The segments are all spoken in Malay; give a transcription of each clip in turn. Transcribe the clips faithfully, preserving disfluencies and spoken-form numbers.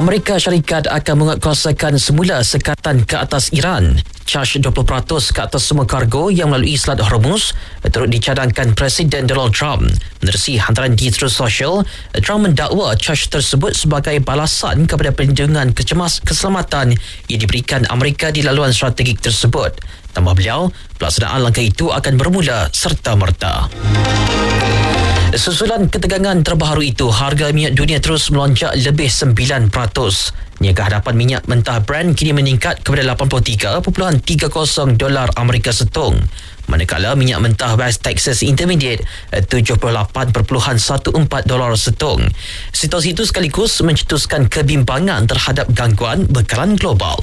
Amerika Syarikat akan menguatkuasakan semula sekatan ke atas Iran. Caj dua puluh peratus ke atas semua kargo yang melalui Selat Hormuz turut dicadangkan Presiden Donald Trump. Menerusi hantaran di terus sosial, Trump mendakwa caj tersebut sebagai balasan kepada perlindungan kecemas keselamatan yang diberikan Amerika di laluan strategik tersebut. Tambah beliau, pelaksanaan langkah itu akan bermula serta-merta. Susulan ketegangan terbaru itu, harga minyak dunia terus melonjak lebih sembilan peratus. Niaga hadapan minyak mentah Brent kini meningkat kepada lapan puluh tiga perpuluhan tiga kosong dolar Amerika setung. Manakala minyak mentah West Texas Intermediate tujuh puluh lapan perpuluhan empat belas dolar setung. Situasi itu sekaligus mencetuskan kebimbangan terhadap gangguan bekalan global.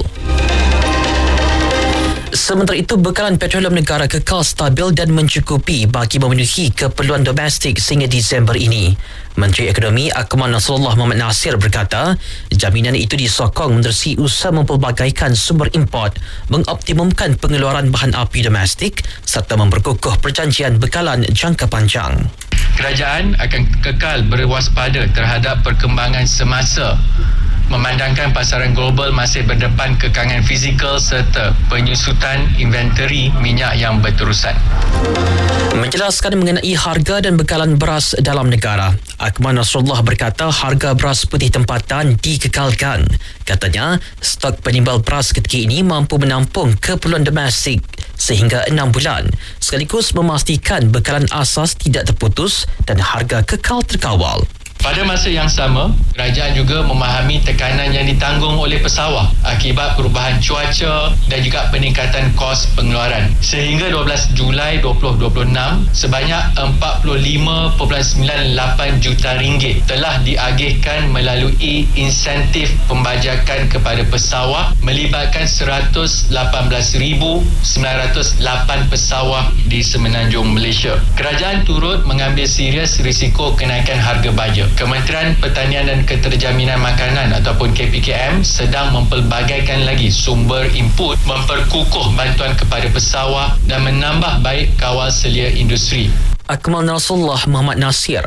Sementara itu, bekalan petroleum negara kekal stabil dan mencukupi bagi memenuhi keperluan domestik sehingga Disember ini. Menteri Ekonomi Akmal Nasrullah Mohamad Nasir berkata, jaminan itu disokong menerusi usaha mempelbagaikan sumber import, mengoptimumkan pengeluaran bahan api domestik serta memperkukuh perjanjian bekalan jangka panjang. Kerajaan akan kekal berwaspada terhadap perkembangan semasa, memandangkan pasaran global masih berdepan kekangan fizikal serta penyusutan inventory minyak yang berterusan. Menjelaskan mengenai harga dan bekalan beras dalam negara, Akmal Nasrullah berkata harga beras putih tempatan dikekalkan. Katanya, stok penimbal beras ketika ini mampu menampung keperluan domestik sehingga enam bulan, sekaligus memastikan bekalan asas tidak terputus dan harga kekal terkawal. Pada masa yang sama, kerajaan juga memahami tekanan yang ditanggung oleh pesawah akibat perubahan cuaca dan juga peningkatan kos pengeluaran. Sehingga dua belas Julai dua ribu dua puluh enam, sebanyak empat puluh lima perpuluhan sembilan lapan juta ringgit telah diagihkan melalui insentif pembajakan kepada pesawah melibatkan seratus lapan belas ribu sembilan ratus lapan pesawah di Semenanjung Malaysia. Kerajaan turut mengambil serius risiko kenaikan harga baja. Kementerian Pertanian dan Keterjaminan Makanan ataupun K P K M sedang mempelbagaikan lagi sumber input, memperkukuh bantuan kepada pesawah dan menambah baik kawal selia industri. Akmal Nasrullah Mohamad Nasir.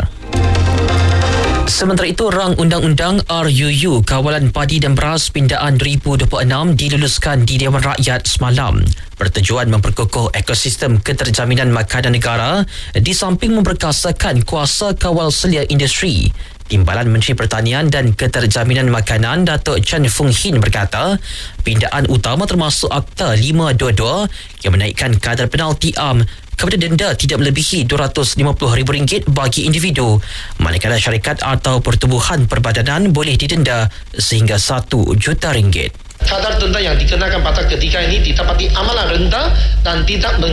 Sementara itu, rang Undang-Undang R U U Kawalan Padi dan Beras Pindaan dua ribu dua puluh enam diluluskan di Dewan Rakyat semalam. Bertujuan memperkukuh ekosistem keterjaminan makanan negara di samping memperkasakan kuasa kawal selia industri. Timbalan Menteri Pertanian dan Keterjaminan Makanan Datuk Chan Fung Hin berkata, pindaan utama termasuk Akta lima dua dua yang menaikkan kadar penalti am kepada denda tidak melebihi dua ratus lima puluh ribu ringgit bagi individu, manakala syarikat atau pertubuhan perbadanan boleh didenda sehingga satu juta ringgit. Kadar denda yang dikenakan pada ketika ini ditapati amalan rendah dan tidak